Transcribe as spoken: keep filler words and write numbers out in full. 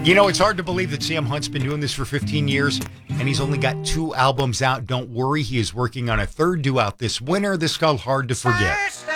You know, it's hard to believe that Sam Hunt's been doing this for fifteen years, and he's only got two albums out. Don't worry, he is working on a third due out this winter. This is called Hard to Forget.